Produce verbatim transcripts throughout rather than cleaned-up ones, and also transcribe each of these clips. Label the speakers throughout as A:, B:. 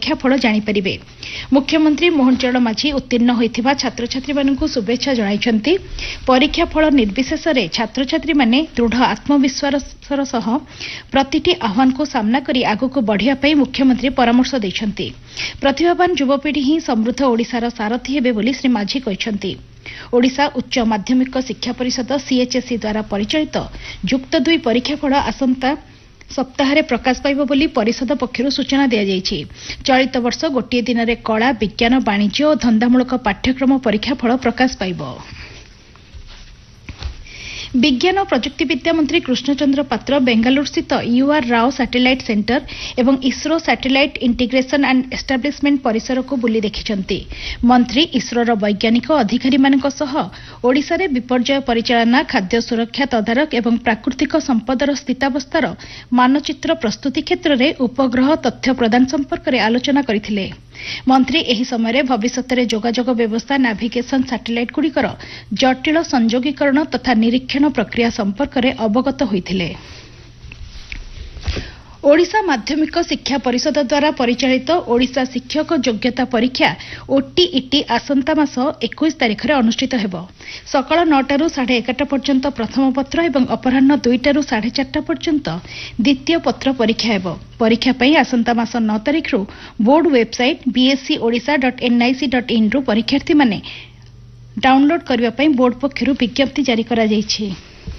A: परीक्षा फल जानिपारे। मुख्यमंत्री मोहन चरण माझी उत्तीर्ण होइथिबा छात्र छात्री मानकु शुभेच्छा जणाइछन्ति। परीक्षा फल निर्विशेष रे छात्र छात्री माने दृढ़ आत्मविश्वासर सह प्रतिटी आह्वान को सामना करी आगको बढ़िया पई मुख्यमंत्री परामर्श दैछन्ति। प्रतिभावान युवपीढ़ी ही समृद्ध ओडिशार सारथी हेबे बोली श्री माझी कहिछन्ति। ओडिशा उच्च माध्यमिक शिक्षा परिषद सीएचएसई द्वारा परिचालित युक्त दुई परीक्षा फल आसंता सप्ताह प्रकाश पाइब बोली परिषद पक्षर सूचना दिया जायछि। चलित वर्ष गोटे दिन में कला विज्ञान वाणिज्य और धंदामूलक पाठ्यक्रम परीक्षा फल प्रकाश पाइब। विज्ञान और प्रजुक्तिविद्या मंत्री कृष्णचंद्र पात्र बेंगालुरु स्थित यूआर राव सैटेलाइट सेंटर एवं ISRO satellite integration and establishment परिसर को बुली देखिछन्ति। मंत्री इसरोर वैज्ञानिक अधिकारी मानक सह ओडिशा रे विपर्यय परिचालना, खाद्य सुरक्षा तदारक एवं प्राकृतिक संपदर स्थितावस्थार मानचित्र प्रस्तुति क्षेत्र में उपग्रह तथ्य प्रदान संपर्क में आलोचना करथिले। मंत्री एही समय भविष्य में जोगाजोग व्यवस्था, नाविगेशन सैटेलाइट गुड़िकर जटिल संयोगीकरण तथा निरीक्षण प्रक्रिया संपर्क में अवगत होइथिले। ओडिशा माध्यमिक शिक्षा परिषद द्वारा परिचालित ओडिशा शिक्षक योग्यता परीक्षा ओटीईटी आसंता मास इक्कीस तारिख में अनुष्ठित हेबो। सकाळ नौटारू साढ़े एगारटा पर्यंत प्रथम पत्र एवं अपराह्न दुईटारू साढ़े चारटा पर्यंत द्वितीय पत्र परीक्षा हेबो। परीक्षा पई आसंता मास नौ तारिख रु board website BSc Odisha dot NIC dot in रु परीक्षार्थी माने डाउनलोड करबा पई बोर्ड पक्षरु विज्ञप्ति जारी करा जायछि।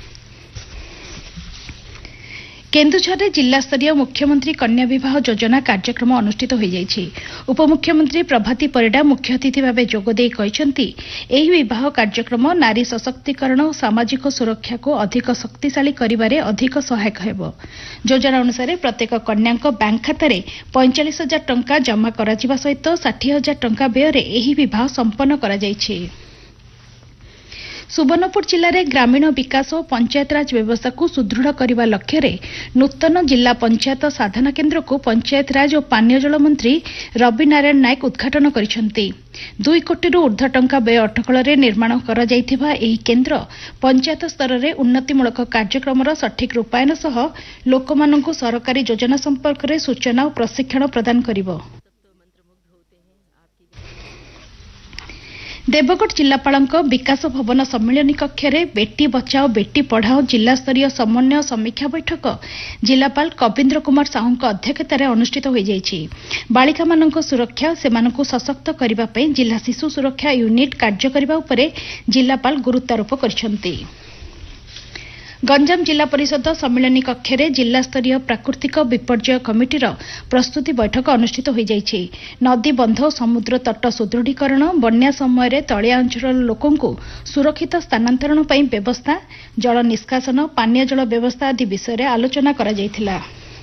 A: केन्दुझर जिला स्तरीय मुख्यमंत्री कन्या विवाह योजना कार्यक्रम अनुष्ठित हो जायछि। उपमुख्यमंत्री प्रभाती परिडा मुख्य अतिथि भाव जोगदे कहते एही विवाह कार्यक्रम नारी सशक्तिकरण और सामाजिक सुरक्षा को अधिक शक्तिशाली करिबारे अधिक सहायक हेबो। योजना अनुसार प्रत्येक कन्या बैंक खाता में पैंतालीस हजार टंका जमा कराजिबा सहित षाठी हजार टंका व्यय एही विवाह संपन्न करा जायछि। सुवर्णपुर जिले में ग्रामीण विकास और पंचायतराज व्यवस्था को सुदृढ़ करने लक्ष्य रे नूतन जिला पंचायत साधना केन्द्र को पंचायतराज और पानीय जल मंत्री रवि नारायण नायक उद्घाटन करिसेंति। दुई कोटी ऊर्ध्व टंका व्यय अटकल निर्माण करा जायथिबा एही केन्द्र पंचायत स्तर में उन्नतिमूलक कार्यक्रम सठिक रूपायन सह लोकमानंकु सरकारी योजना संपर्क में सूचना और प्रशिक्षण प्रदान करिबो। देवगढ़ जिलापालक विकास भवन सम्मिलनी कक्ष में बेटी बचाओ बेटी पढ़ाओ जिला स्तरीय समन्वय समीक्षा बैठक जिलापाल कविन्द्र कुमार साहू अध्यक्षतार अनुष्ठित हो जायछि। बालिका मानक सुरक्षा सेमानकु सशक्त करबा पई जिला शिशु सुरक्षा यूनिट कार्य करबा उपरे जिलापाल गुरुत्वारोप करिसेंति। गंजाम जिला परिषद सम्मिलनी कक्ष में जिला स्तरीय प्राकृतिक विपर्यय कमिटीर प्रस्तुति बैठक अनुष्ठित हो जायछि। नदी बंध और समुद्र तट सुदृढ़ीकरण, बन्या समय तलिया अंचल लोकंकु सुरक्षित स्थानांतरण पई व्यवस्था, जल निष्कासन, पानीय जल व्यवस्था आदि विषय आलोचना करा जायथिला।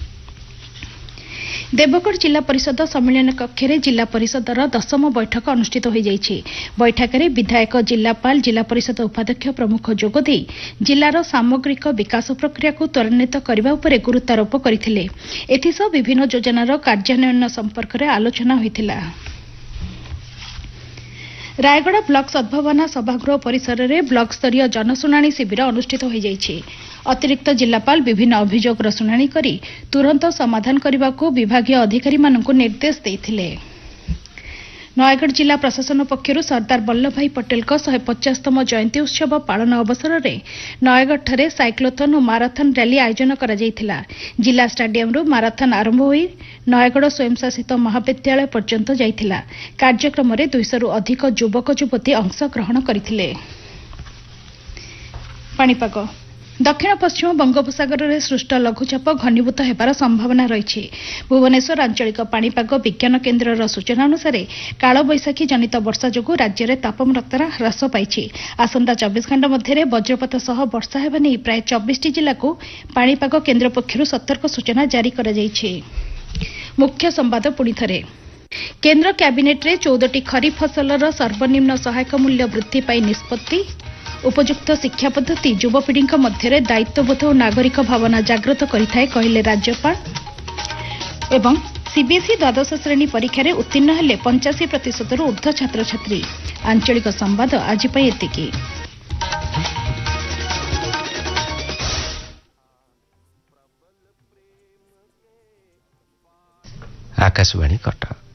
A: देवगढ़ जिला परिषद सम्मिलन कक्ष में जिला परिषदर दशम बैठक अनुष्ठित हो जायछि। बैठक में विधायक, जिलापाल, जिला परिषद उपाध्यक्ष प्रमुख जोगदे जिलार सामग्रिक विकास प्रक्रिया को त्वरान्वित करने उपर गुरुत्वारोप करथिले। एथिसह विभिन्न योजनार कार्यान्वयन संपर्क में आलोचना होइथिला। रायगढ़ ब्लॉक सद्भावना सभागृह परिसर में ब्लॉक स्तरीय जनशुणाणी शिविर अनुष्ठित हो जायछि। अतिरिक्त जिलापाल विभिन्न अभियोगर शुणाणी करी तुरंत समाधान करने को विभागीय अधिकारी मानक निर्देश देथिले। नयगढ़ जिला प्रशासन पक्षर सरदार वल्लभ भाई पटेल का शहे पचासतम जयंती उत्सव पालन अवसर में नयगढ़ साइक्लोथन और माराथन रैली आयोजन करा जायथिला। जिला स्टाडियम रु माराथन आरंभ होई नयगढ़ स्वयंशासित महाविद्यालय पर्यंत जाइथिला। कार्यक्रम में दुईश रु अधिक युवक युवती अंशग्रहण करथिले। पाणीपाग दक्षिण पश्चिम बंगोपसागर में सृष्ट लघुचाप घनीभूत होबार संभावना रही। भुवनेश्वर आंचलिक पाणीपाग विज्ञान केन्द्रर सूचना अनुसार कालबैशाखी जनित वर्षा जोगु राज्य में तापमात्रा ह्रास पाई। आसंता चौबीस घंटा मध्य वज्रपात सह वर्षा हेबा नहीं प्राय चौबीस टी जिला को पाणीपाग केन्द्र पक्षर सतर्क सूचना जारी करा जायछि। मुख्य संवाद पुणी थरे केन्द्र कैबिनेट रे चौदह टी खरीफ फसलर सर्वनिम्न सहायक मूल्य वृद्धि पाई निष्पत्ति। उपयुक्त शिक्षा पद्धति युवपीढ़ी मध्य दायित्वबोध और नागरिक भावना जागृत करिथाए कहिले राज्यपाल। एवं सीबीएसई द्वादश श्रेणी परीक्षा रे उत्तीर्ण हेले पंचाशी प्रतिशत ऊर्ध्व छात्र छात्री। आंचलिक संवाद आज एतिकी।
B: आकाशवाणी कटक।